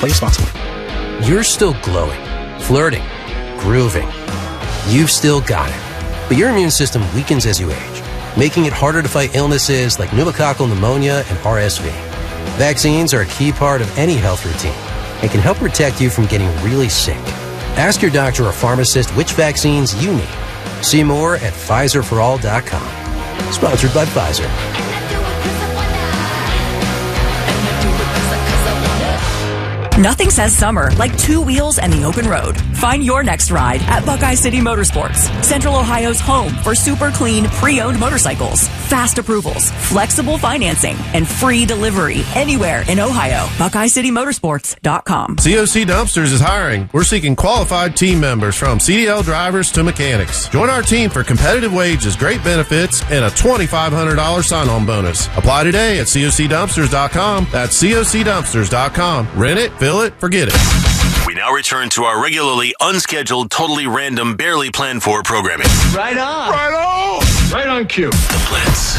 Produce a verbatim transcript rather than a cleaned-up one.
Play responsibly. You're still glowing, flirting, grooving. You've still got it. But your immune system weakens as you age, making it harder to fight illnesses like pneumococcal pneumonia and R S V. Vaccines are a key part of any health routine and can help protect you from getting really sick. Ask your doctor or pharmacist which vaccines you need. See more at Pfizer for all dot com. Sponsored by Pfizer. Nothing says summer like two wheels and the open road. Find your next ride at Buckeye City Motorsports, Central Ohio's home for super clean, pre-owned motorcycles, fast approvals, flexible financing, and free delivery anywhere in Ohio. Buckeye City Motorsports dot com. C O C Dumpsters is hiring. We're seeking qualified team members from C D L drivers to mechanics. Join our team for competitive wages, great benefits, and a twenty-five hundred dollars sign-on bonus. Apply today at C O C Dumpsters dot com. That's C O C Dumpsters dot com. Rent it, fill it, forget it. We now return to our regularly unscheduled, totally random, barely planned for programming. Right on. Right on. Right on cue. The Blitz.